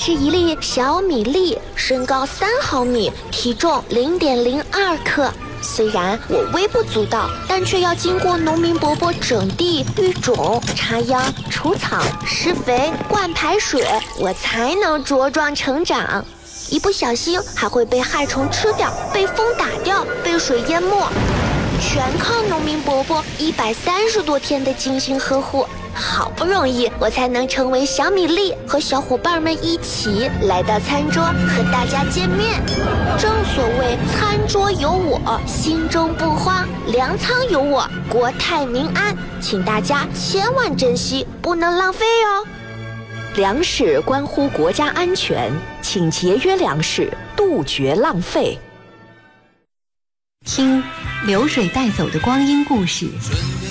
是一粒小米粒，身高3毫米，体重0.02克。虽然我微不足道，但却要经过农民伯伯整地、育种、插秧、除草、施肥、灌排水，我才能茁壮成长。一不小心还会被害虫吃掉，被风打掉，被水淹没，全靠农民伯伯130多天的精心呵护。好不容易我才能成为小米粒，和小伙伴们一起来到餐桌和大家见面。正所谓餐桌有我，心中不慌；粮仓有我，国泰民安。请大家千万珍惜，不能浪费哦。 粮食关乎国家安全，请节约粮食，杜绝浪费。 听流水带走的光阴故事，